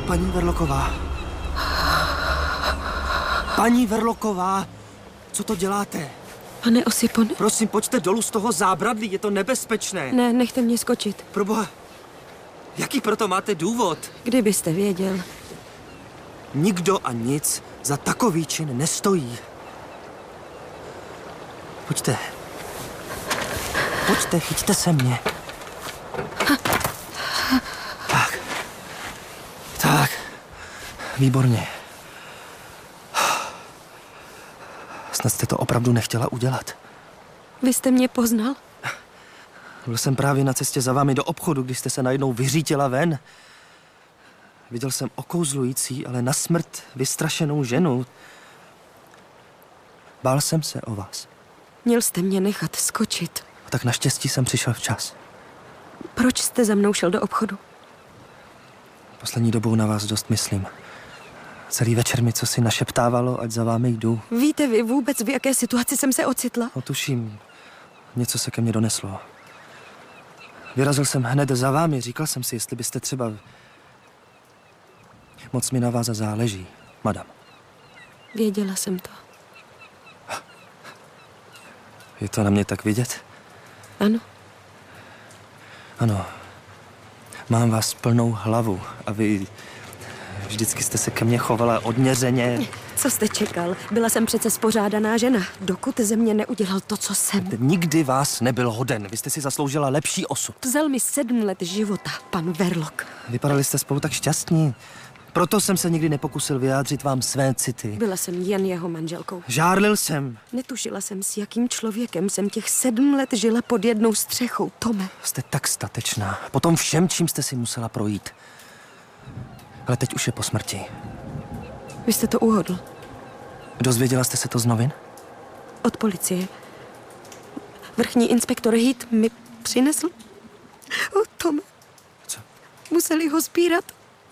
Paní Verlocková. Paní Verlocková, co to děláte? Pane Osipone. Prosím, pojďte dolů z toho zábradlí, je to nebezpečné. Ne, nechte mě skočit. Proboha, jaký proto máte důvod? Kdybyste věděl. Nikdo a nic za takový čin nestojí. Pojďte. Pojďte, chyťte se mě. Tak. Tak. Výborně. Snad jste to opravdu nechtěla udělat. Vy jste mě poznal? Byl jsem právě na cestě za vámi do obchodu, když jste se najednou vyřítila ven. Viděl jsem okouzlující, ale na smrt vystrašenou ženu. Bál jsem se o vás. Měl jste mě nechat skočit. Tak naštěstí jsem přišel včas. Proč jste za mnou šel do obchodu? Poslední dobou na vás dost myslím. Celý večer mi co si našeptávalo, ať za vámi jdu. Víte vy vůbec, v jaké situaci jsem se ocitla? No tuším, něco se ke mně doneslo. Vyrazil jsem hned za vámi, říkal jsem si, jestli byste třeba... Moc mi na vás záleží, madam. Věděla jsem to. Je to na mě tak vidět? Ano. Ano. Mám vás plnou hlavu a vy... Vždycky jste se ke mně chovala odměřeně. Co jste čekal? Byla jsem přece spořádaná žena, dokud ze mě neudělal to, co jsem. Nikdy vás nebyl hoden. Vy jste si zasloužila lepší osud. Vzal mi 7 let života, pan Verloc. Vypadali jste spolu tak šťastní. Proto jsem se nikdy nepokusil vyjádřit vám své city. Byla jsem jen jeho manželkou. Žárlil jsem. Netušila jsem, s jakým člověkem jsem těch 7 let žila pod jednou střechou, Tome. Jste tak statečná. Po tom všem, čím jste si musela projít. Ale teď už je po smrti. Vy jste to uhodl. Dozvěděla jste se to z novin? Od policie. Vrchní inspektor Heath mi přinesl. O, Tome. Co? Museli ho sbírat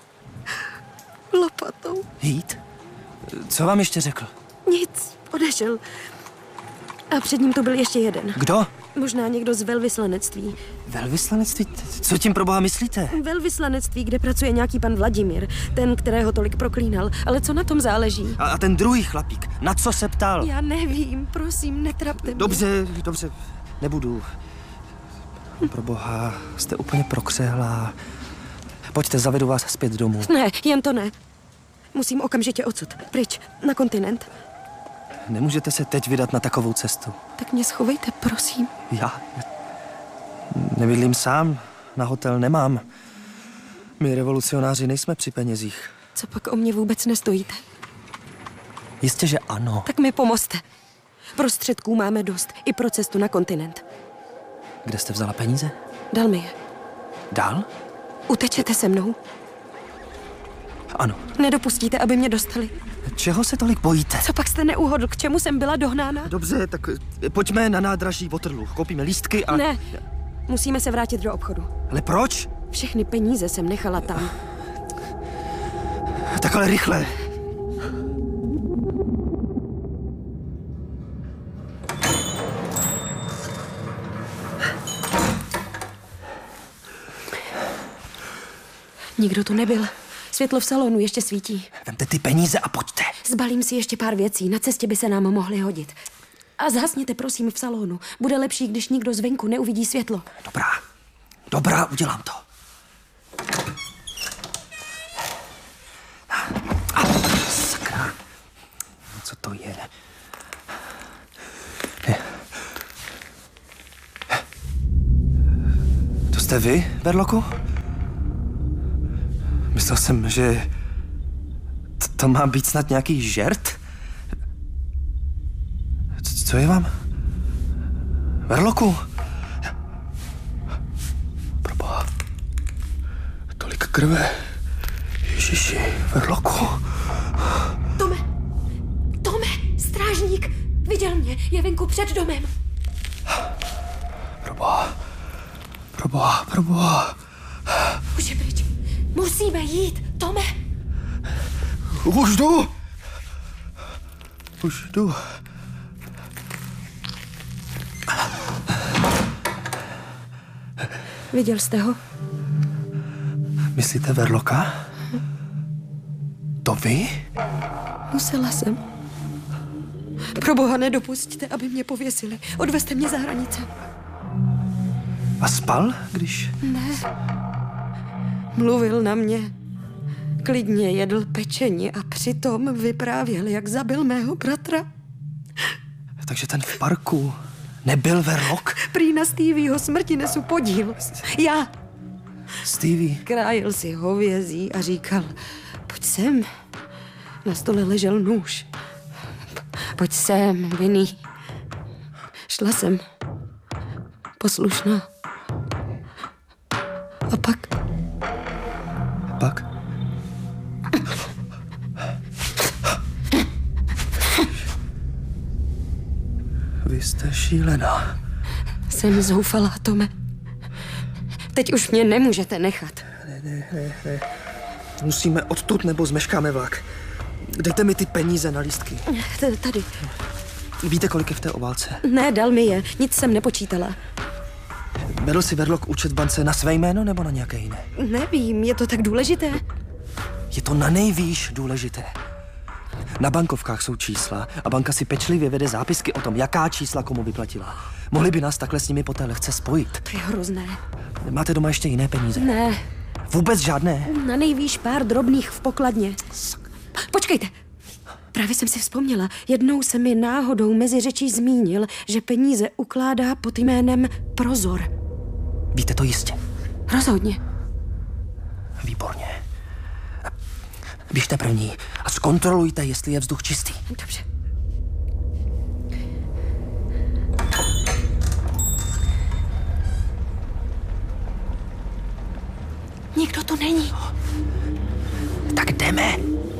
lopatou. Heath? Co vám ještě řekl? Nic, odešel. A před ním to byl ještě jeden. Kdo? Možná někdo z velvyslanectví. Velvyslanectví? Co tím proboha myslíte? Velvyslanectví, kde pracuje nějaký pan Vladimír, ten, kterého tolik proklínal. Ale co na tom záleží? A ten druhý chlapík, na co se ptal? Já nevím, prosím, netrapte mě. Dobře, nebudu. Proboha, jste úplně prokřehlá. Pojďte, zavedu vás zpět domů. Ne, jen to ne. Musím okamžitě odsud, pryč, na kontinent. Nemůžete se teď vydat na takovou cestu. Tak mě schovejte, prosím. Já nebydlím sám, na hotel nemám. My revolucionáři nejsme při penězích. Co pak o mě vůbec nestojíte? Jistě, že ano. Tak mi pomozte. Prostředků máme dost, i pro cestu na kontinent. Kde jste vzala peníze? Dal mi je. Dál? Utečete se mnou? Ano. Nedopustíte, aby mě dostali? Čeho se tolik bojíte? Co pak jste neuhodl, k čemu jsem byla dohnána? Dobře, tak pojďme na nádraží Waterloo. Koupíme lístky a... Ne, musíme se vrátit do obchodu. Ale proč? Všechny peníze jsem nechala tam. Tak ale rychle. Nikdo tu nebyl. Světlo v salonu ještě svítí. Vemte ty peníze a pojďte. Zbalím si ještě pár věcí, na cestě by se nám mohly hodit. A zhasněte prosím v salonu. Bude lepší, když nikdo zvenku neuvidí světlo. Dobrá, udělám to. Sakra. Co to je? To jste vy, Verlocku? Myslel jsem, že to má být snad nějaký žert. Co je vám? Verlocku? Proboha. Tolik krve. Ježiši, Verlocku. Tome, strážník, viděl mě, je venku před domem. Proboha. Už je pryč. Musíme jít, Tome. Už jdu. Viděl jste ho? Myslíte Verlocka? To vy? Musela jsem. Pro boha nedopustíte, aby mě pověsili. Odvezte mě za hranice. A spal, když... Ne. Mluvil na mě. Klidně jedl pečení a přitom vyprávěl, jak zabil mého bratra. Takže ten v parku nebyl Verloc? Prý na Stevieho smrti nesu podíl. Já. Stevie. Krájel si hovězí a říkal, pojď sem. Na stole ležel nůž. Pojď sem, Vinný. Šla jsem. Poslušná. A pak? Pak? Vy jste šílená. Jsem zoufalá, Tome. Teď už mě nemůžete nechat. Ne. Musíme odtud, nebo zmeškáme vlak. Dejte mi ty peníze na lístky. Tady. Víte, kolik je v té obálce? Ne, dal mi je. Nic jsem nepočítala. Vedl si Verloc účet v bance na své jméno, nebo na nějaké jiné? Nevím, je to tak důležité? Je to na nejvýš důležité. Na bankovkách jsou čísla a banka si pečlivě vede zápisky o tom, jaká čísla komu vyplatila. Mohli by nás takhle s nimi poté lehce spojit. To je hrozné. Máte doma ještě jiné peníze? Ne. Vůbec žádné? Na nejvýš pár drobných v pokladně. Počkejte. Právě jsem si vzpomněla. Jednou se mi náhodou mezi řečí zmínil, že peníze ukládá pod jménem Prozor. Víte to jistě? Rozhodně. Výborně. Běžte první a zkontrolujte, jestli je vzduch čistý. Dobře. Nikdo tu není. Tak jdeme.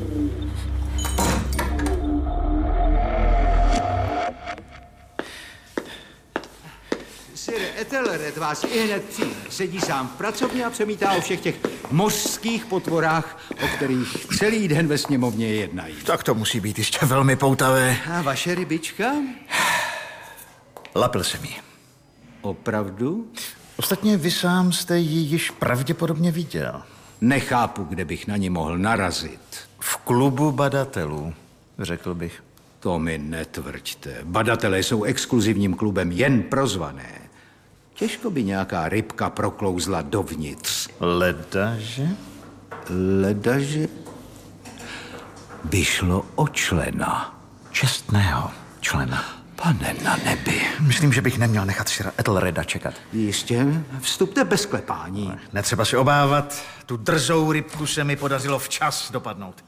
Sir Ethelred vás ihned přijme. Sedí sám v pracovně a přemítá o všech těch mořských potvorách, o kterých celý den ve sněmovně jednají. Tak to musí být ještě velmi poutavé. A vaše rybička? Lapil jsem ji. Opravdu? Ostatně vy sám jste ji již pravděpodobně viděl. Nechápu, kde bych na ní mohl narazit. V klubu badatelů, řekl bych. To mi netvrďte. Badatelé jsou exkluzivním klubem jen pro zvané. Těžko by nějaká rybka proklouzla dovnitř. Ledaže? Ledaže by šlo o člena. Čestného člena. Pane na nebi. Myslím, že bych neměl nechat Sira Ethelreda čekat. Jistě, vstupte bez klepání. Netřeba se obávat, tu drzou rybku se mi podařilo včas dopadnout.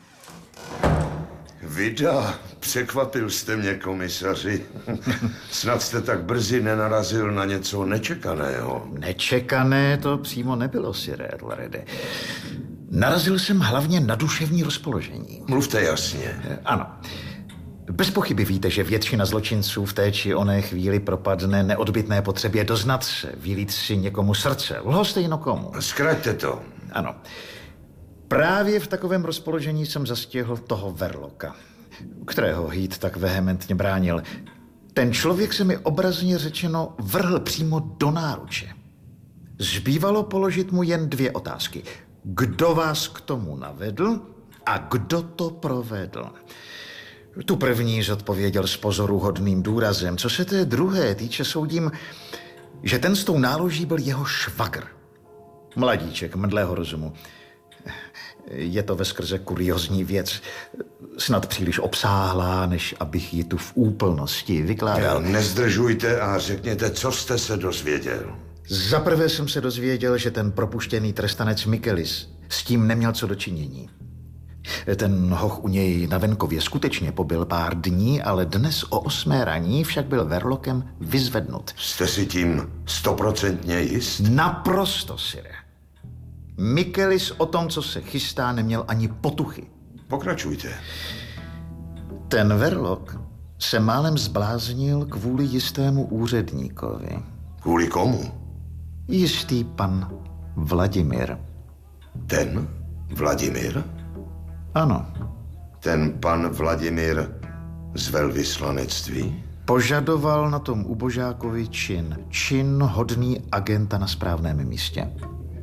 Vida, překvapil jste mě, komisaři. Snad jste tak brzy nenarazil na něco nečekaného. Nečekané to přímo nebylo, Sire Ethelrede. Narazil jsem hlavně na duševní rozpoložení. Mluvte jasně. Ano. Bez pochyby víte, že většina zločinců v té či oné chvíli propadne neodbytné potřebě doznat se, vylít si někomu srdce, lhostejno komu. Zkraťte to. Ano. Právě v takovém rozpoložení jsem zastihl toho Verloca, kterého Heat tak vehementně bránil. Ten člověk se mi obrazně řečeno vrhl přímo do náruče. Zbývalo položit mu jen 2 otázky. Kdo vás k tomu navedl a kdo to provedl? Tu první zodpověděl s pozoruhodným důrazem. Co se té druhé týče, soudím, že ten s tou náloží byl jeho švagr. Mladíček mdlého rozumu. Je to veskrze kuriozní věc, snad příliš obsáhlá, než abych ji tu v úplnosti vykládal. Nezdržujte a řekněte, co jste se dozvěděl. Zaprvé jsem se dozvěděl, že ten propuštěný trestanec Michaelis s tím neměl co dočinění. Ten hoch u něj na venkově skutečně pobyl pár dní, ale dnes o 8 raní však byl Verlocem vyzvednut. Jste si tím 100% jist? Naprosto, sire. Michaelis o tom, co se chystá, neměl ani potuchy. Pokračujte. Ten Verloc se málem zbláznil kvůli jistému úředníkovi. Kvůli komu? Jistý pan Vladimír. Ten Vladimír? Ano. Ten pan Vladimír z velvyslanectví? Požadoval na tom ubožákovi čin hodný agenta na správném místě.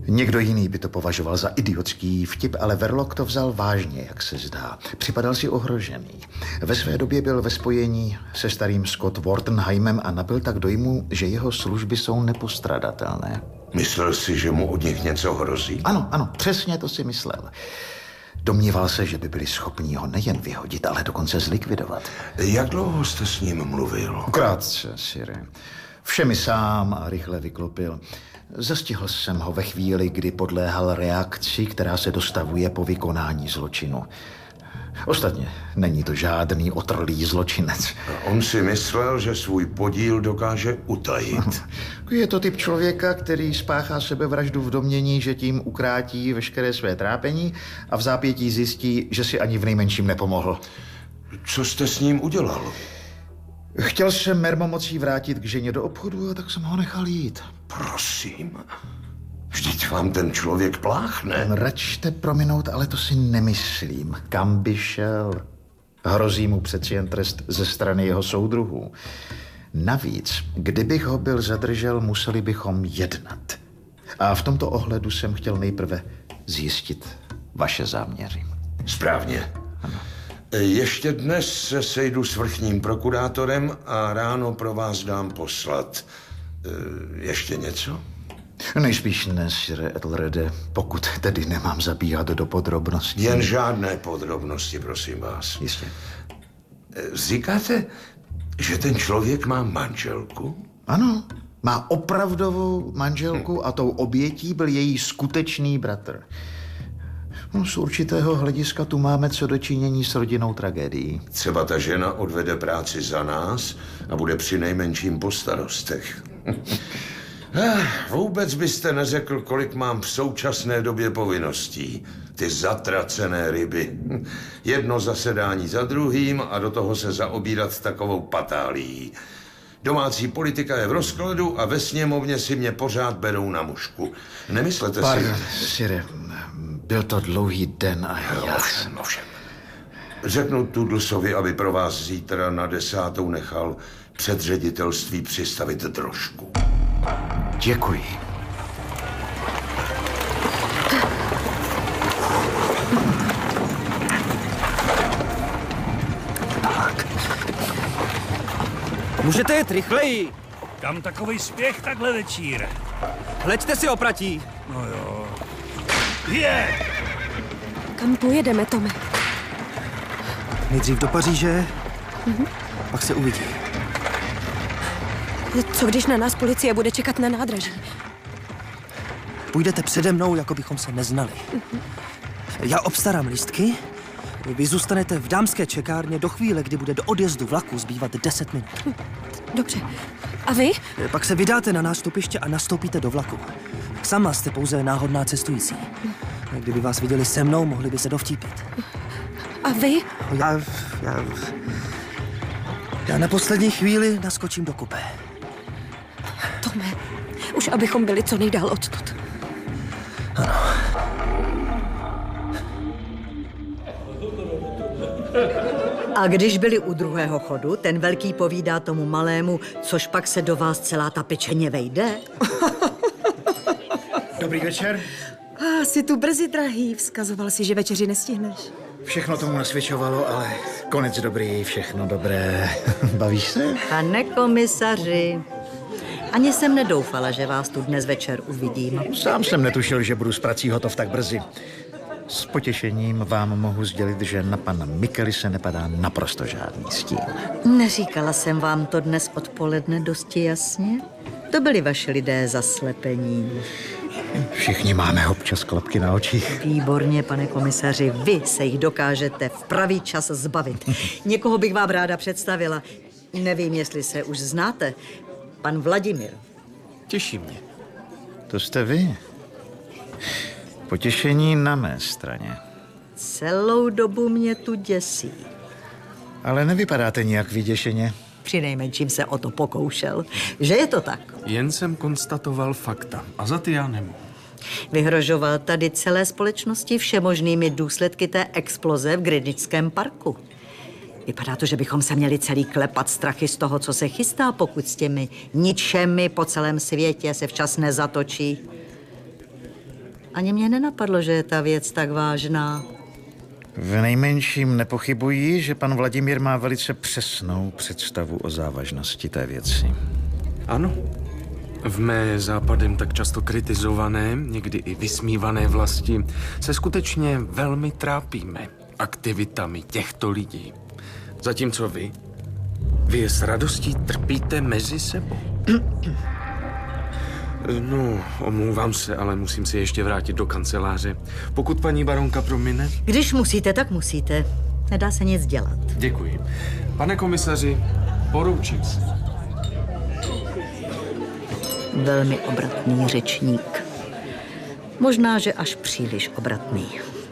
Někdo jiný by to považoval za idiotský vtip, ale Verloc to vzal vážně, jak se zdá. Připadal si ohrožený. Ve své době byl ve spojení se starým Scott Wartenheimem a nabyl tak dojmu, že jeho služby jsou nepostradatelné. Myslel si, že mu od nich něco hrozí? Ano, přesně to si myslel. Domníval se, že by byli schopni ho nejen vyhodit, ale dokonce zlikvidovat. Jak dlouho jste s ním mluvil? Krátce, sire. Vše mi sám a rychle vyklopil. Zastihl jsem ho ve chvíli, kdy podléhal reakci, která se dostavuje po vykonání zločinu. Ostatně není to žádný otrlý zločinec. On si myslel, že svůj podíl dokáže utajit. Je to typ člověka, který spáchá sebevraždu v domnění, že tím ukrátí veškeré své trápení a v zápětí zjistí, že si ani v nejmenším nepomohl. Co jste s ním udělal? Chtěl jsem mermomocí vrátit k ženě do obchodu a tak jsem ho nechal jít. Prosím, vždyť vám ten člověk pláchne. Račte prominout, ale to si nemyslím. Kam by šel? Hrozí mu přeci jen trest ze strany jeho soudruhů. Navíc, kdybych ho byl zadržel, museli bychom jednat. A v tomto ohledu jsem chtěl nejprve zjistit vaše záměry. Správně. Ano. Ještě dnes se sejdu s vrchním prokurátorem a ráno pro vás dám poslat. Ještě něco? Nejspíš ne, sire Ethelrede, pokud tedy nemám zabíhat do podrobností. Jen žádné podrobnosti, prosím vás. Jistě. Říkáte, že ten člověk má manželku? Ano, má opravdovou manželku a tou obětí byl její skutečný bratr. No, z určitého hlediska tu máme co dočinění s rodinnou tragédií. Třeba ta žena odvede práci za nás a bude přinejmenším po starostech. Vůbec byste neřekl, kolik mám v současné době povinností. Ty zatracené ryby. Jedno zasedání za druhým a do toho se zaobírat takovou patálií. Domácí politika je v rozkladu a ve sněmovně si mě pořád berou na mušku. Nemyslete Pardon, si... sire, byl to dlouhý den a já... Ovšem. Řeknu Tudlsovi, aby pro vás zítra na 10. nechal před ředitelství přistavit drožku. Děkuji. Tak. Můžete jet rychleji. Kam takovej spěch takhle večír? Hleďte si opratí. No jo. Je! Kam pojedeme, Tome? Nejdřív do Paříže, pak se uvidí. Co když na nás policie bude čekat na nádraží? Půjdete přede mnou, jako bychom se neznali. Já obstarám lístky, vy zůstanete v dámské čekárně do chvíle, kdy bude do odjezdu vlaku zbývat 10 minut. Dobře. A vy? Pak se vydáte na nástupiště a nastoupíte do vlaku. Sama jste pouze náhodná cestující. Kdyby vás viděli se mnou, mohli by se dovtípit. A vy? Já na poslední chvíli naskočím do kupé. Tome, už abychom byli co nejdál odtud. Ano. A když byli u druhého chodu, ten velký povídá tomu malému, což pak se do vás celá ta pečeně vejde. Dobrý večer. Jsi tu brzy, drahý. Vzkazoval si, že večeři nestihneš. Všechno tomu nasvědčovalo, ale konec dobrý, všechno dobré. Bavíš se? Pane komisaři, ani jsem nedoufala, že vás tu dnes večer uvidím. Sám jsem netušil, že budu s prací hotov tak brzy. S potěšením vám mohu sdělit, že na pana Mikely se nepadá naprosto žádný stín. Neříkala jsem vám to dnes odpoledne dosti jasně? To byli vaši lidé zaslepení. Všichni máme občas klapky na očích. Výborně, pane komisaři, vy se jich dokážete v pravý čas zbavit. Někoho bych vám ráda představila. Nevím, jestli se už znáte. Pan Vladimír. Těší mě. To jste vy. Potěšení na mé straně. Celou dobu mě tu děsí. Ale nevypadáte nijak vyděšeně. Přinejmenším se o to pokoušel. Že je to tak? Jen jsem konstatoval fakta a za ty já nemohu. Vyhrožoval tady celé společnosti všemožnými důsledky té exploze v Greenwichském parku. Vypadá to, že bychom se měli celý klepat strachy z toho, co se chystá, pokud s těmi ničemi po celém světě se včas nezatočí. Ani mě nenapadlo, že je ta věc tak vážná. V nejmenším nepochybuji, že pan Vladimír má velice přesnou představu o závažnosti té věci. Ano. V mé západem tak často kritizované, někdy i vysmívané vlasti se skutečně velmi trápíme aktivitami těchto lidí. Zatímco vy je s radostí trpíte mezi sebou. No, omlouvám se, ale musím se ještě vrátit do kanceláře. Pokud paní baronka promine... Když musíte, tak musíte. Nedá se nic dělat. Děkuji. Pane komisaři, poroučím se. Velmi obratný řečník. Možná, že až příliš obratný.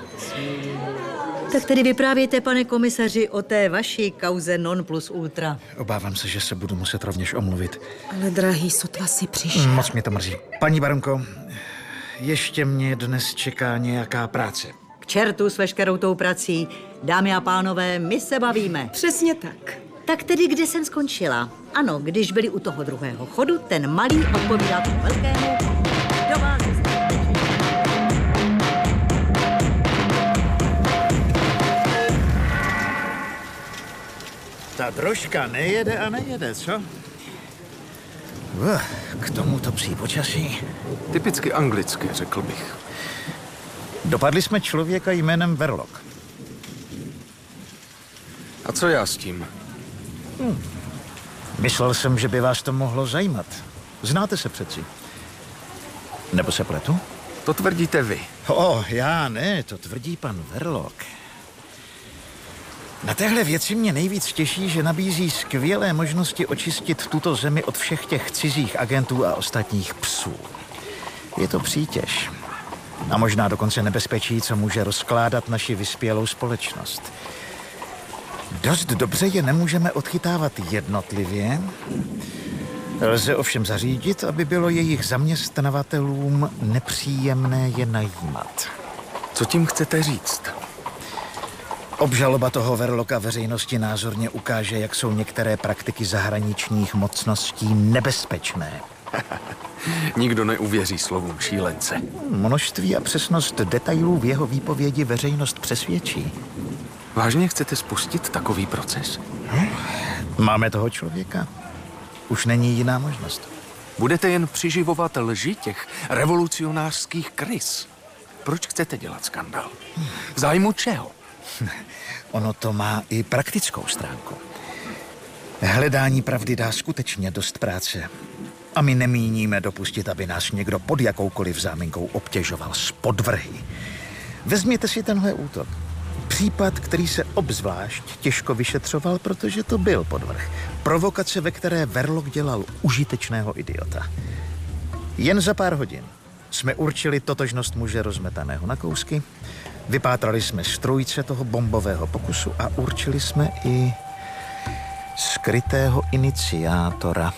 Tak tedy vyprávějte, pane komisaři, o té vaší kauze non plus ultra. Obávám se, že se budu muset rovněž omluvit. Ale drahý, sotva si přišel. Moc mě to mrzí. Paní baronko, ještě mě dnes čeká nějaká práce. K čertu s veškerou tou prací. Dámy a pánové, my se bavíme. Přesně tak. Tak tedy, kde jsem skončila? Ano, když byli u toho druhého chodu, ten malý odpovídá tomu velkému. Do vás Ta drožka nejede a nejede, co? K tomuto psí počasí. Typicky anglicky, řekl bych. Dopadli jsme člověka jménem Verloc. A co já s tím? Myslel jsem, že by vás to mohlo zajímat. Znáte se přeci. Nebo se pletu? To tvrdíte vy. Já ne, to tvrdí pan Verloc. Na téhle věci mě nejvíc těší, že nabízí skvělé možnosti očistit tuto zemi od všech těch cizích agentů a ostatních psů. Je to přítěž. A možná dokonce nebezpečí, co může rozkládat naši vyspělou společnost. Dost dobře je nemůžeme odchytávat jednotlivě. Lze ovšem zařídit, aby bylo jejich zaměstnavatelům nepříjemné je najímat. Co tím chcete říct? Obžaloba toho Verloca veřejnosti názorně ukáže, jak jsou některé praktiky zahraničních mocností nebezpečné. Nikdo neuvěří slovům šílence. Množství a přesnost detailů v jeho výpovědi veřejnost přesvědčí. Vážně chcete spustit takový proces? Máme toho člověka. Už není jiná možnost. Budete jen přiživovat lži těch revolucionářských krys. Proč chcete dělat skandál? V zájmu čeho? Ono to má i praktickou stránku. Hledání pravdy dá skutečně dost práce. A my nemíníme dopustit, aby nás někdo pod jakoukoliv záminkou obtěžoval z podvrhy. Vezměte si tenhle útok. Případ, který se obzvlášť těžko vyšetřoval, protože to byl podvrh. Provokace, ve které Verloc dělal užitečného idiota. Jen za pár hodin jsme určili totožnost muže rozmetaného na kousky, vypátrali jsme strůjce toho bombového pokusu a určili jsme i skrytého iniciátora.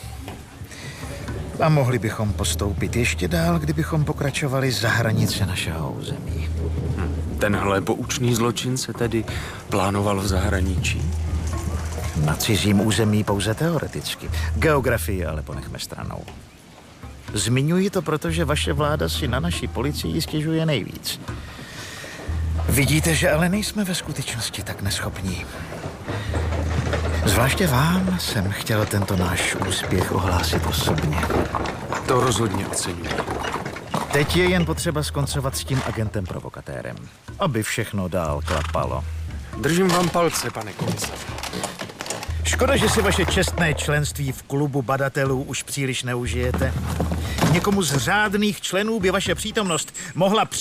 A mohli bychom postoupit ještě dál, kdybychom pokračovali za hranice našeho území. Tenhle poučný zločin se tedy plánoval v zahraničí? Na cizím území pouze teoreticky. Geografii ale ponechme stranou. Zmiňuji to, protože vaše vláda si na naší policii stěžuje nejvíc. Vidíte, že ale nejsme ve skutečnosti tak neschopní. Zvláště vám jsem chtěl tento náš úspěch ohlásit osobně. To rozhodně oceňuji. Teď je jen potřeba skoncovat s tím agentem provokatérem, aby všechno dál klapalo. Držím vám palce, pane komisaři. Škoda, že si vaše čestné členství v klubu badatelů už příliš neužijete. Někomu z řádných členů by vaše přítomnost mohla